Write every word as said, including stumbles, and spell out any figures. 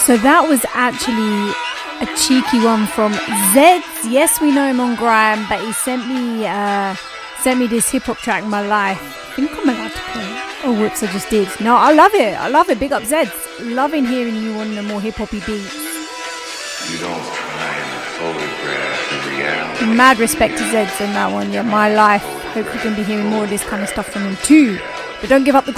So that was actually a cheeky one from Zeds. Yes, we know him on Grime, but he sent me uh, sent me this hip hop track, My Life. I think I'm allowed to play it. Oh, whoops, I just did. No, I love it. I love it. Big up Zeds. Loving hearing you on the more hip hoppy beats. You don't try and photograph the reality. Mad respect to Zeds on that one. Yeah, My Life. Hope we can be hearing more of this kind of stuff from him too. But don't give up the